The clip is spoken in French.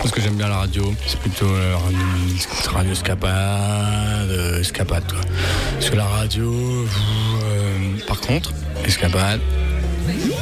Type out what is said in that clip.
Parce que j'aime bien la radio, c'est plutôt radio escapade quoi. Parce que la radio, par contre, escapade,